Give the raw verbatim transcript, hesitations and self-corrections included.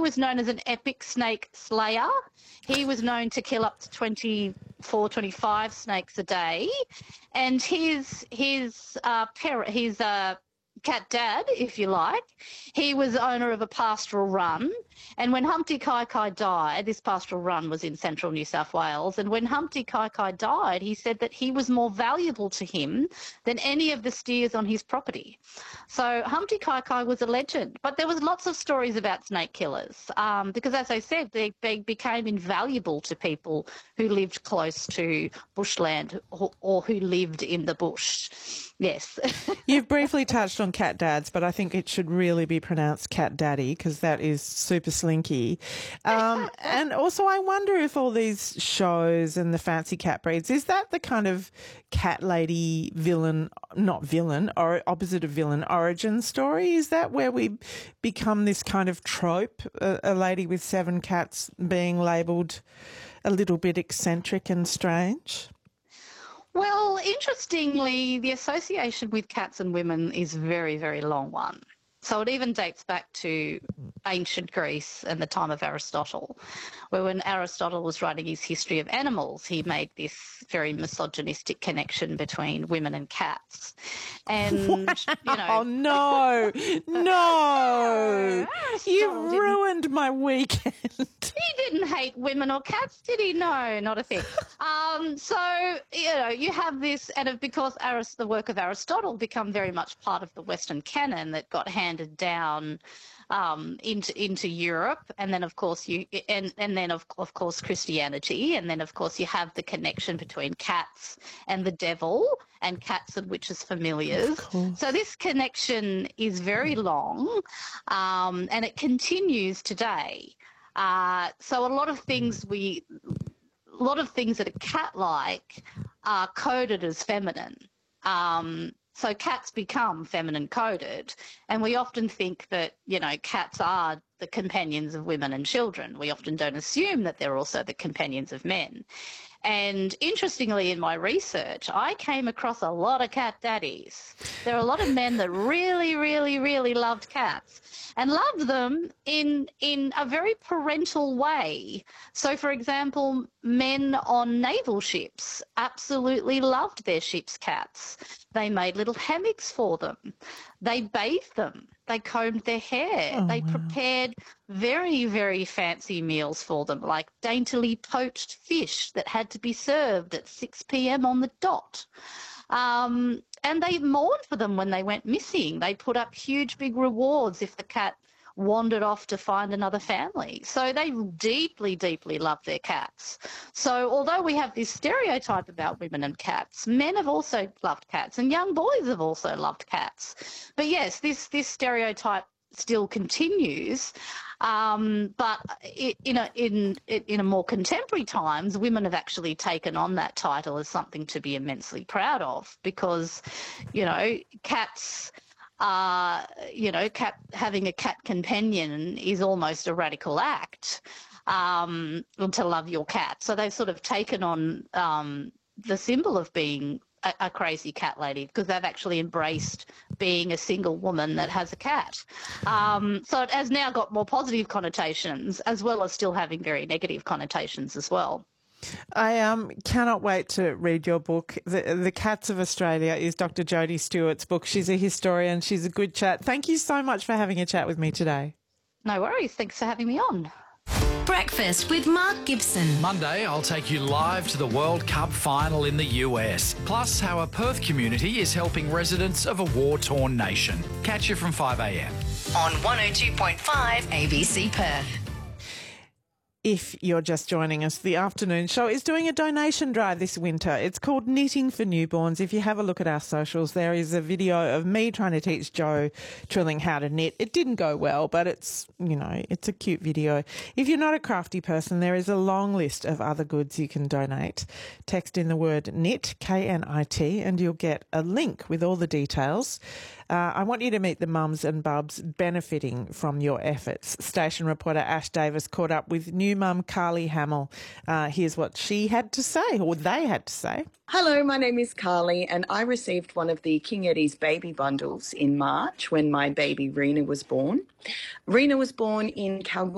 was known as an epic snake slayer. He was known to kill up to twenty-four, twenty-five snakes a day. And his, his, uh, parent, his uh, cat dad, if you like, he was owner of a pastoral run. And when Humpty Kai Kai died, this pastoral run was in central New South Wales, and when Humpty Kai Kai died, he said that he was more valuable to him than any of the steers on his property. So Humpty Kai Kai was a legend. But there was lots of stories about snake killers um, because, as I said, they, they became invaluable to people who lived close to bushland or, or who lived in the bush. Yes. You've briefly touched on cat dads, but I think it should really be pronounced cat daddy because that is super slinky. Um, and also I wonder if all these shows and the fancy cat breeds, is that the kind of cat lady villain, not villain, or opposite of villain origin story? Is that where we become this kind of trope, a, a lady with seven cats being labelled a little bit eccentric and strange? Well, interestingly, the association with cats and women is a very, very long one. So it even dates back to ancient Greece and the time of Aristotle, where when Aristotle was writing his history of animals, he made this very misogynistic connection between women and cats. And, you know... Oh, no, no. You've ruined my weekend. He didn't hate women or cats, did he? No, not a thing. Um, so, you know, you have this, and because Aris, the work of Aristotle become very much part of the Western canon that got handed down um, into into Europe, and then of course you, and and then of of course Christianity, and then of course you have the connection between cats and the devil, and cats and witches familiars. So this connection is very long, um, and it continues today. Uh, so a lot of things we, a lot of things that are cat-like are coded as feminine. Um, so cats become feminine coded, and we often think that, you know, cats are the companions of women and children. We often don't assume that they're also the companions of men. And interestingly, in my research, I came across a lot of cat daddies. There are a lot of men that really, really, really loved cats and loved them in in a very parental way. So, for example, men on naval ships absolutely loved their ship's cats. They made little hammocks for them. They bathed them. They combed their hair. Oh, they wow. prepared very, very fancy meals for them, like daintily poached fish that had to be served at six p.m. on the dot. Um, and they mourned for them when they went missing. They put up huge, big rewards if the cat wandered off to find another family. So they deeply, deeply love their cats. So although we have this stereotype about women and cats, men have also loved cats, and young boys have also loved cats. But yes, this, this stereotype still continues, um, but it, in, a, in, in a more contemporary times, women have actually taken on that title as something to be immensely proud of because, you know, cats... Uh, you know, cat, having a cat companion is almost a radical act um, to love your cat. So they've sort of taken on um, the symbol of being a, a crazy cat lady because they've actually embraced being a single woman that has a cat. Um, so it has now got more positive connotations as well as still having very negative connotations as well. I um, cannot wait to read your book. The, the Cats of Australia is Doctor Jodie Stewart's book. She's a historian. She's a good chat. Thank you so much for having a chat with me today. No worries. Thanks for having me on. Breakfast with Mark Gibson. Monday, I'll take you live to the World Cup final in the U S, plus how a Perth community is helping residents of a war-torn nation. Catch you from five a.m. on one oh two point five A B C Perth. If you're just joining us, the afternoon show is doing a donation drive this winter. It's called Knitting for Newborns. If you have a look at our socials, there is a video of me trying to teach Joe Trilling how to knit. It didn't go well, but it's, you know, it's a cute video. If you're not a crafty person, there is a long list of other goods you can donate. Text in the word knit, K N I T, and you'll get a link with all the details. Uh, I want you to meet the mums and bubs benefiting from your efforts. Station reporter Ash Davis caught up with new mum Carly Hamill. Uh, here's what she had to say, or they had to say. Hello, my name is Carly, and I received one of the King Eddie's baby bundles in March when my baby Rena was born. Rena was born in Kalgoorlie